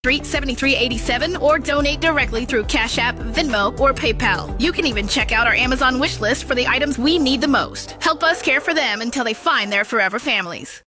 7387 or donate directly through Cash App, Venmo, or PayPal. You can even check out our Amazon wish list for the items we need the most. Help us care for them until they find their forever families.